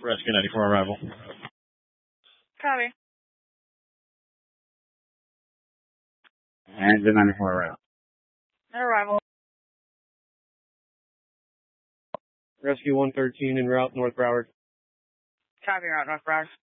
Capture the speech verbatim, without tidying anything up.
Rescue ninety-four arrival. Copy. And the ninety-four arrival. Arrival. Rescue one thirteen en route, North Broward. Copy, route North Broward.